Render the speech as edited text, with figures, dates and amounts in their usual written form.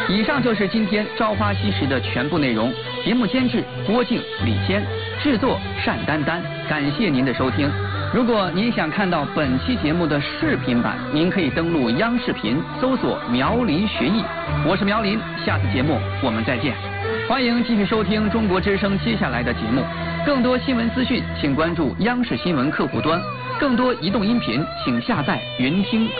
以上就是今天《朝花夕拾》的全部内容。节目监制郭靖、李谦，制作单丹丹。感谢您的收听。如果您想看到本期节目的视频版，您可以登录央视频搜索“苗林学艺”。我是苗林，下次节目我们再见。欢迎继续收听中国之声接下来的节目。更多新闻资讯，请关注央视新闻客户端；更多移动音频，请下载云听。